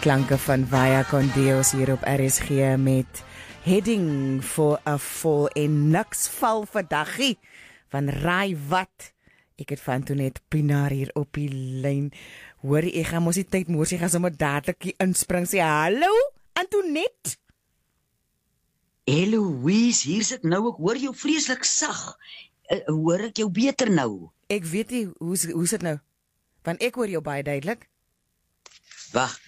klanke van Vaya con Dios hier op RSG met Heading for a Fall en niks val vandaggie van Raai Wat. Ek het van toe net Pinaar hier op die lyn. Hoor jy, ek gaan mos die tyd moors, ek gaan sommer dadelik inspring, sê hallo Antoinette. Eloise, hier sit nou, ek hoor jou vreeslik sag. Hoor ek jou beter nou? Ek weet nie, hoe is dit nou? Want ek hoor jou baie duidelik. Wag.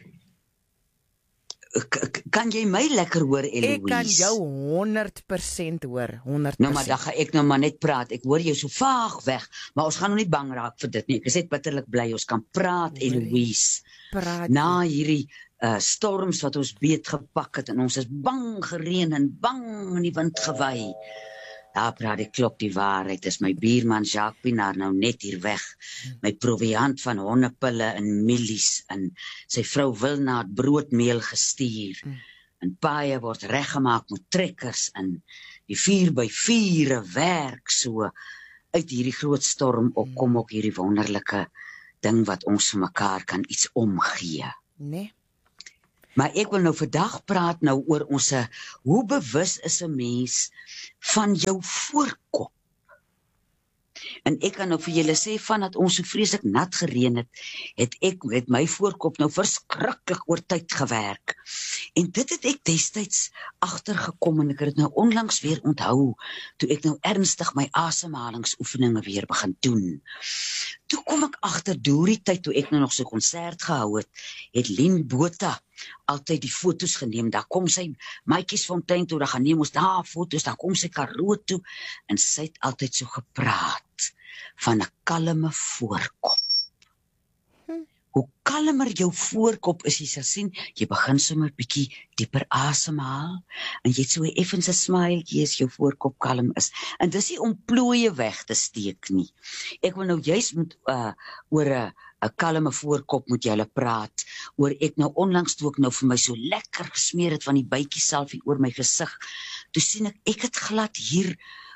Kan jy my lekker hoor, Eloise? Ek kan jou 100% hoor, 100%. Nou, maar dan ga ek nou maar net praat. Ek hoor jou so vaag weg, maar ons gaan nou nie bang raak vir dit nie. Ek is net bitterlik bly, ons kan praat, Eloise. Praat. Na hierdie storms wat ons beet gepak het, en ons is bang gereën en bang in die wind gewaai. Daar praat ek klop die waarheid, is my buurman Jacques Pinaar nou net hier weg. My proviant van hondepille en mielies, en sy vrou Wilna het broodmeel gestuur. En paaie word reggemaak met trekkers, en die 4x4 werk so. Uit hierdie groot storm ook kom ook hierdie wonderlike ding wat ons vir mekaar kan iets omgee. Nee. Maar ek wil nou vandag praat nou oor ons, hoe bewus is 'n mens van jou voorkop? En ek kan nou vir julle sê, vandat ons so vreeslik nat gereën het ek met my voorkop nou verskriklik oor tyd gewerk. En dit het ek destyds agtergekom, en ek het dit nou onlangs weer onthou, toe ek nou ernstig my asemhalingsoefeninge weer begin doen. Toe kom ek agter, deur die tyd toe ek nou nog so 'n konsert gehou het Lien Botha altyd die foto's geneem. Daar kom sy Maatjiesfontein toe, dan gaan neem ons daar foto's, dan kom sy Karoo toe, en sy het altyd so gepraat van 'n kalme voorkop. Hoe kalmer jou voorkop is, jy sal sien, jy begin sommer bietjie dieper asemhaal, en jy het so 'n effense smiletjie as jou voorkop kalm is. En dis nie om plooie weg te steek nie. Ek wil nou juist met oor 'n kalme voorkop moet jy hulle praat, oor ek nou onlangs toe ek nou vir my so lekker gesmeer het van die bytjie salvie oor my gesig, toe sien ek het glad hier,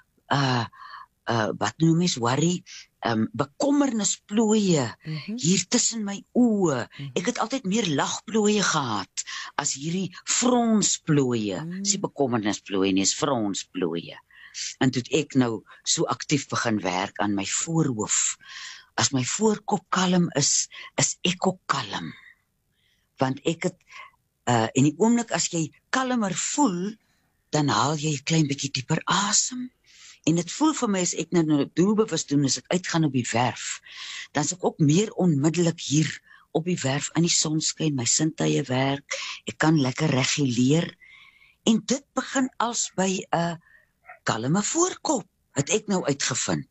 wat noem mens, worry, bekommernisplooie, hier tussen my oë. Ek het altyd meer lagplooie gehad, as hierdie fronsplooie, is nie bekommernisplooie nie, is fronsplooie. En toe het ek nou so aktief begin werk aan my voorhoof. As my voorkop kalm is ek ook kalm. Want ek het, in die oomblik as jy kalmer voel, dan haal jy 'n klein bietjie dieper asem. En dit voel vir my as ek nou doelbewus doen, as ek uitgaan op die werf, dan is ek ook meer onmiddellik hier op die werf, in die sonskyn, my sintuie werk, ek kan lekker reguleer. En dit begin als by 'n kalme voorkop, het ek nou uitgevind.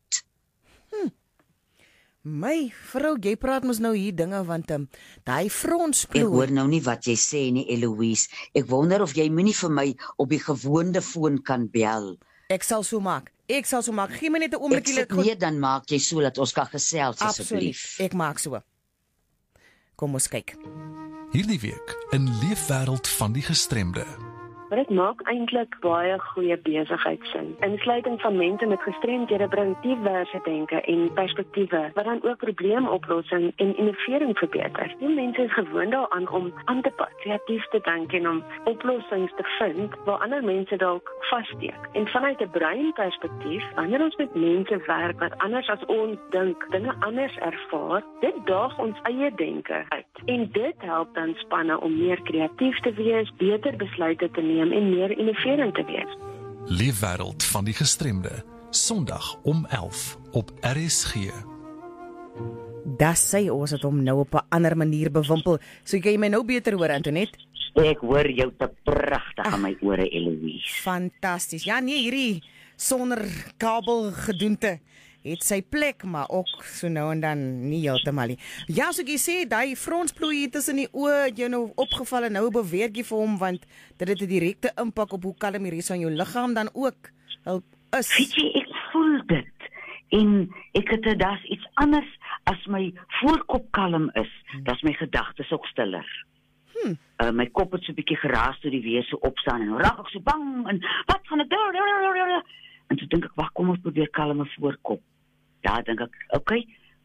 My vrou, jy praat mos nou hier dinge, want daai fronsplooi. Ek hoor nou nie wat jy sê nie, Eloise. Ek wonder of jy nie vir my op die gewone foon kan bel. Ek sal so maak. Gee my net 'n oombliekie. Ek sê nee, dan maak jy so dat ons kan gesels asseblief. Ek maak so. Kom ons kyk. Hierdie week in Leefwêreld van die Gestremde. Dit maak eintlik baie goeie besigheidsin. Insluiting van mense met gestremdhede bring diverse denke en perspektiewe wat dan ook probleemoplossing en innovering verbeter. Die mense is gewoond daaraan om aan te pas, kreatief te dink en om oplossings te vind waar ander mense dalk vassteek. En vanuit 'n breinperspektief, wanneer ons met mense werk wat anders as ons dink, dinge anders ervaar, dit daag ons eie denke uit. En dit help dan spanne om meer kreatief te wees, beter besluite te neem en meer innoverend te wees. Leefwêreld van die Gestremde, Sondag om 11 op RSG. Das sê ons het hom nou op 'n ander manier bewimpel. So kan jy my nou beter hoor, Antoinette? Ek hoor jou te pragtig aan my ore, Eloise. Fantasties. Ja nee, hierdie sonder kabel gedoente het sy plek, maar ook so nou en dan nie heeltemal nie. Ja, so jy sê, die fronsplooi tussen die oë, jy nou opgeval en nou beweeg jy vir hom, want dit het 'n direkte impak op hoe kalm hierdie van jou liggaam dan ook is. Weet jy, ek voel dit, en ek het, daar's iets anders, as my voorkop kalm is, dan is my gedagtes ook stiller. My kop het so 'n bietjie geraas toe die wese opstaan, en raak ek so bang, en wat gaan ek doen? En toe dink ek, wag, kom ons probeer kalme voorkop. Ja, dink ek, okay,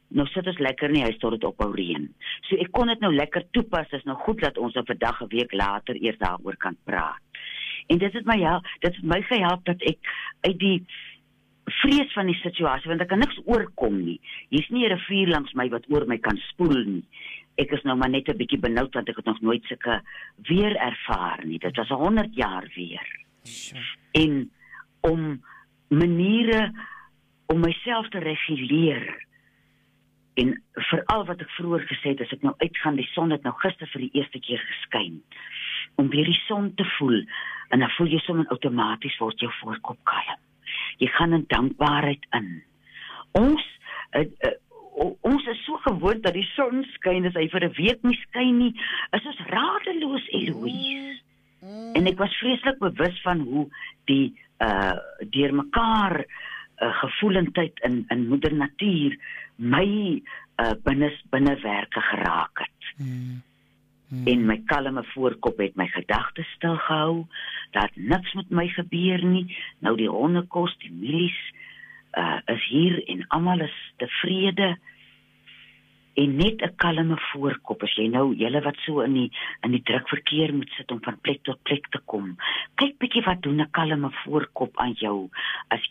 nou sit ons lekker in die huis tot dit ophou reën. So ek kon dit nou lekker toepas, dis nou goed dat ons op 'n dag 'n week later eers daaroor kan praat. En dit het my gehelp dat ek uit die vrees van die situasie, want ek kan niks oorkom nie. Hier's nie 'n rivier langs my wat oor my kan spoel nie. Ek is nou maar net 'n bietjie benoud want ek het nog nooit sulke weer ervaar nie. Dit was 100 jaar weer. Sure. En om maniere om myself te reguleer. En veral wat ek vroeër gesê het, as ek nou uitgaan, die son het nou gister vir die eerste keer geskyn. Om weer die son te voel, en dan voel jy sommer outomaties word jou voorkop kalm. Jy gaan in dankbaarheid in. Ons is so gewoond dat die son skyn, as hy vir 'n week nie skyn nie, is ons radeloos, Eloise. En ek was vreeslik bewus van hoe die deur mekaar gevoelendheid in moeder natuur my binnewerke geraak het. En my kalme voorkop het my gedagtes stil gehou. Daar het niks met my gebeur nie. Nou die hondekos, die mielies is hier en almal is tevrede. En net 'n kalme voorkop, as jy nou, julle wat so in die druk verkeer moet sit om van plek tot plek te kom, kyk bietjie wat doen 'n kalme voorkop aan jou, as